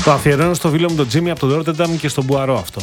Το αφιερώνω στο φίλο μου τον Τζίμι από τον Ρότερνταμ και στον Μπουαρό αυτό.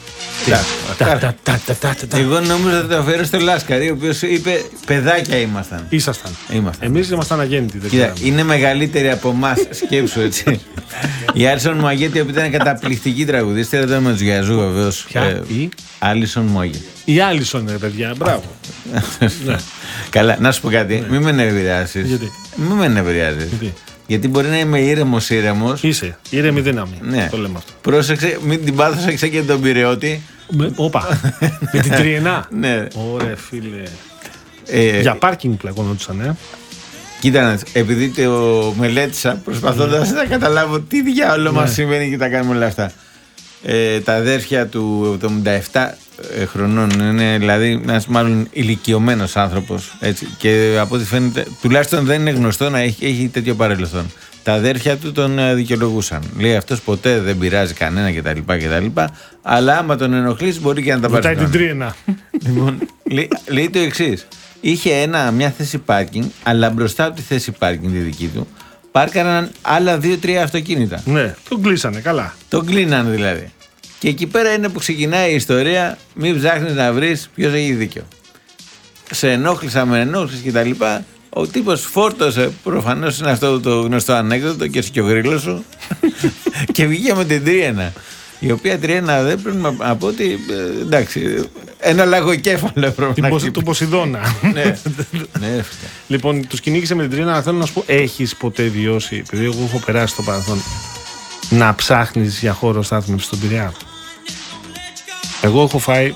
Εγώ νόμιζα ότι το αφιέρω στο Λάσκαρη, ο οποίος είπε παιδάκια ήμασταν. Ήσασταν. Εμείς ήμασταν αγέννητοι. Κοίτα, είναι μεγαλύτερη από εμάς, σκέψου έτσι. Η Άλισον Μουαγέτη, η οποία ήταν καταπληκτική τραγουδίστρια, ήταν με τους Γιαζού βεβαίως. Ποια? Άλισον Μουαγέτη. Η Άλισον, ρε παιδιά, μπράβο. Καλά, να σου πω κάτι, μην με νευριάσεις. Γιατί? Μην με νευριάζεις. Γιατί μπορεί να είμαι ήρεμος. Είσαι, ήρεμη δύναμη. Ναι. Το λέμε αυτό. Πρόσεξε, μην την πάθω σαν και τον Πειραιώτη. Όπα. Με την Τριενά. Ναι. Ωραία, φίλε. Για πάρκινγκ πλακωνόντουσαν, Κοίτα, επειδή το μελέτησα προσπαθώντας να καταλάβω τι διάολο μας συμβαίνει και τα κάνουμε όλα αυτά. Τα αδέρφια του 77 χρονών είναι δηλαδή ένας μάλλον ηλικιωμένος άνθρωπος, έτσι, και από ό,τι φαίνεται τουλάχιστον δεν είναι γνωστό να έχει τέτοιο παρελθόν. Τα αδέρφια του τον δικαιολογούσαν. Λέει αυτός ποτέ δεν πειράζει κανένα κτλ. Αλλά άμα τον ενοχλείς μπορεί και να τα πάρει. Βουτάει την Τριενά. Λοιπόν, λέει το εξής. Είχε μια θέση πάρκινγκ, αλλά μπροστά από τη θέση πάρκινγκ τη δική του πάρκαραν άλλα 2-3 αυτοκίνητα. Ναι, τον κλείσανε καλά. Τον κλείνανε δηλαδή. Και εκεί πέρα είναι που ξεκινάει η ιστορία. Μην ψάχνεις να βρεις ποιος έχει δίκιο. Σε ενόχλησα, με ενόχλησες κτλ. Ο τύπος φόρτωσε, προφανώς είναι αυτό το γνωστό ανέκδοτο, και εσύ και ο γρήλος σου, και βγήκε με την Τριένα. Η οποία Τριένα δεν πρέπει να πω ότι. Εντάξει, ένα λαγοκέφαλο πρέπει να πει. Του Ποσειδώνα. Ναι. Λοιπόν, τους κυνήγησε με την Τριένα, αλλά θέλω να σου πω, έχεις ποτέ βιώσει, επειδή εγώ έχω περάσει στο παρελθόν, να ψάχνεις για χώρο στάθμευσης στον Πειραιά? Εγώ έχω φάει,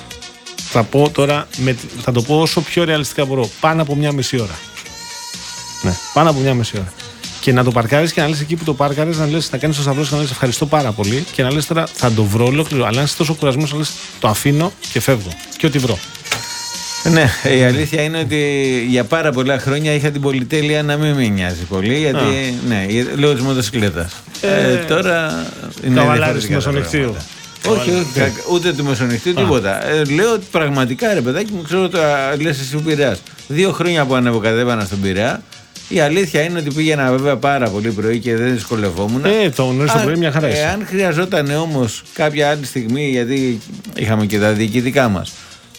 θα το πω όσο πιο ρεαλιστικά μπορώ, πάνω από μια μισή ώρα. Ναι, πάνω από μια μισή ώρα. Και να το παρκάρεις και να λες εκεί που το πάρκαρες, να κάνεις το σταυρό και να λες ευχαριστώ πάρα πολύ, και να λες τώρα θα το βρω ολόκληρο. Αλλά αν είσαι τόσο κουρασμένος, να λες το αφήνω και φεύγω. Και ό,τι βρω. Ναι, η αλήθεια είναι ότι για πάρα πολλά χρόνια είχα την πολυτέλεια να μην με νοιάζει πολύ, γιατί. Ναι, λόγω της μοτοσυκλέτας. Τώρα είναι. Καβαλάρης του Μεσονυχτίου. Όχι, ούτε του Μεσονυχτίου, τίποτα. Λέω ότι πραγματικά, ρε παιδάκι μου, ξέρω τώρα, λες εσύ ο Πειραιάς. 2 χρόνια που ανεβοκατέβανα στον Πειραιά. Η αλήθεια είναι ότι πήγαινα βέβαια πάρα πολύ πρωί και δεν δυσκολευόμουν. Το νωρίς το πρωί μια χαρά. Αν χρειαζόταν όμως κάποια άλλη στιγμή, γιατί είχαμε και τα διοικητικά μας,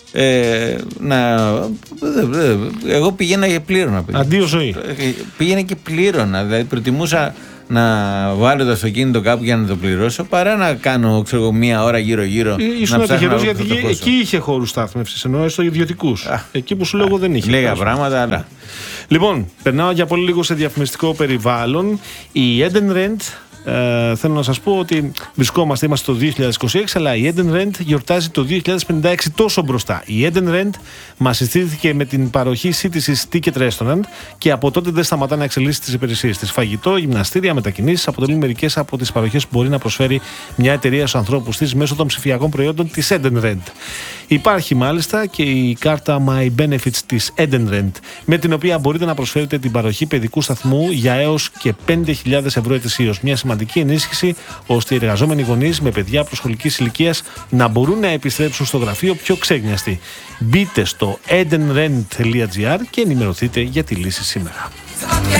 εγώ πήγαινα και πλήρωνα. Αντίο ζωή. Πήγαινα και πλήρωνα. Δηλαδή προτιμούσα να βάλω το αυτοκίνητο κάπου για να το πληρώσω παρά να κάνω, ξέρω, 1 ώρα γύρω-γύρω. Ήσουν τυχερός γιατί εκεί είχε χώρους στάθμευσης, ενώ στο ιδιωτικούς. Εκεί που σου λέω δεν είχε. Λέγα πράγματα, αλλά. Λοιπόν, περνάω για πολύ λίγο σε διαφημιστικό περιβάλλον. Η Eden Rent, θέλω να σας πω ότι είμαστε το 2026, αλλά η Eden Rent γιορτάζει το 2056 τόσο μπροστά. Η Eden Rent μας συστήθηκε με την παροχή σύντησης Ticket Restaurant και από τότε δεν σταματά να εξελίσσει τις υπηρεσίες της. Φαγητό, γυμναστήρια, μετακινήσεις αποτελούν μερικές από τις παροχές που μπορεί να προσφέρει μια εταιρεία στους ανθρώπους της μέσω των ψηφιακών προϊόντων της Eden Rent. Υπάρχει μάλιστα και η κάρτα My Benefits της Eden Rent, με την οποία μπορείτε να προσφέρετε την παροχή παιδικού σταθμού για έως και 5.000 ευρώ ετησίως. Μια σημαντική ενίσχυση ώστε οι εργαζόμενοι γονείς με παιδιά προσχολικής ηλικίας να μπορούν να επιστρέψουν στο γραφείο πιο ξέγνιαστοι. Μπείτε στο edenrent.gr και ενημερωθείτε για τη λύση σήμερα.